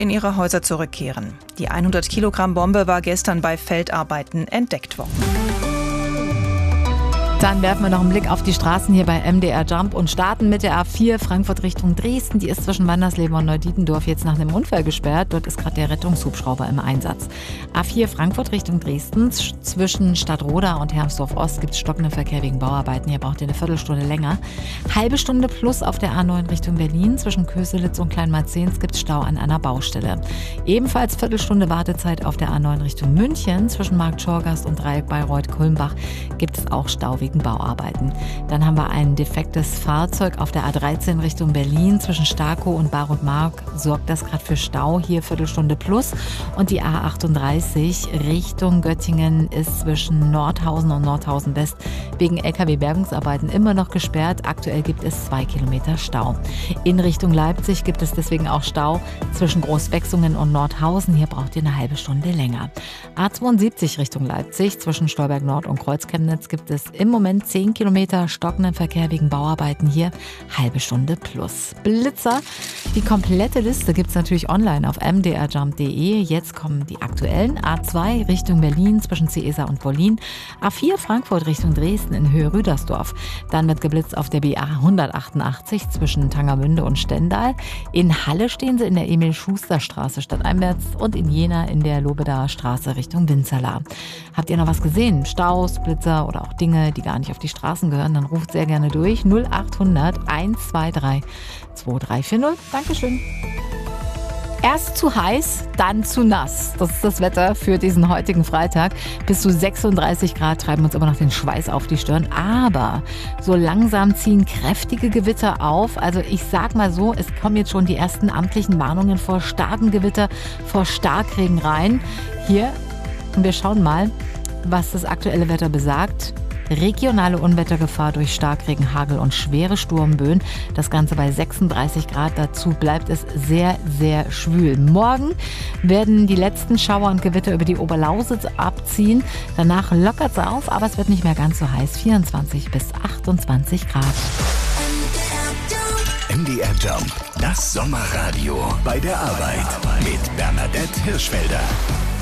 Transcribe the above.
in ihre Häuser zurückkehren. Die 100 Kilogramm Bombe war gestern bei Feldarbeiten entdeckt worden. Dann werfen wir noch einen Blick auf die Straßen hier bei MDR Jump und starten mit der A4 Frankfurt Richtung Dresden. Die ist zwischen Wandersleben und Neudietendorf jetzt nach einem Unfall gesperrt. Dort ist gerade der Rettungshubschrauber im Einsatz. A4 Frankfurt Richtung Dresden. Zwischen Stadtroda und Hermsdorf Ost gibt es stockenden Verkehr wegen Bauarbeiten. Hier braucht ihr eine Viertelstunde länger. Halbe Stunde plus auf der A9 Richtung Berlin. Zwischen Köselitz und Kleinmarzens gibt es Stau an einer Baustelle. Ebenfalls Viertelstunde Wartezeit auf der A9 Richtung München. Zwischen Markt Schorgast und Dreieck Bayreuth-Kulmbach gibt es auch Stau wegen Bauarbeiten. Dann haben wir ein defektes Fahrzeug auf der A13 Richtung Berlin. Zwischen Starkow und Bar-und-Mark sorgt das gerade für Stau. Hier Viertelstunde plus. Und die A38 Richtung Göttingen ist zwischen Nordhausen und Nordhausen West wegen LKW-Bergungsarbeiten immer noch gesperrt. Aktuell gibt es 2 Kilometer Stau. In Richtung Leipzig gibt es deswegen auch Stau zwischen Großwechsungen und Nordhausen. Hier braucht ihr eine halbe Stunde länger. A72 Richtung Leipzig zwischen Stolberg Nord und Kreuzchemnitz gibt es im Moment 10 Kilometer stockenden Verkehr wegen Bauarbeiten. Hier halbe Stunde plus. Blitzer. Die komplette Liste gibt es natürlich online auf mdrjump.de. Jetzt kommen die aktuellen. A2 Richtung Berlin zwischen Ciesa und Wollin. A4 Frankfurt Richtung Dresden in Höhe Rüdersdorf. Dann wird geblitzt auf der BA 188 zwischen Tangermünde und Stendal. In Halle stehen sie in der Emil-Schuster-Straße stadteinwärts und in Jena in der Lobedaer Straße Richtung Winzerla. Habt ihr noch was gesehen? Staus, Blitzer oder auch Dinge, die gar nicht auf die Straßen gehören? Dann ruft sehr gerne durch 0800 123 2340. Dankeschön. Erst zu heiß, dann zu nass. Das ist das Wetter für diesen heutigen Freitag. Bis zu 36 Grad treiben uns immer noch den Schweiß auf die Stirn. Aber so langsam ziehen kräftige Gewitter auf. Also ich sag mal so, es kommen jetzt schon die ersten amtlichen Warnungen vor starken Gewitter, vor Starkregen rein. Hier, und wir schauen mal, was das aktuelle Wetter besagt. Regionale Unwettergefahr durch Starkregen, Hagel und schwere Sturmböen. Das Ganze bei 36 Grad. Dazu bleibt es sehr, sehr schwül. Morgen werden die letzten Schauer und Gewitter über die Oberlausitz abziehen. Danach lockert es auf, aber es wird nicht mehr ganz so heiß. 24 bis 28 Grad. MDR Jump, das Sommerradio bei der Arbeit mit Bernadette Hirschfelder.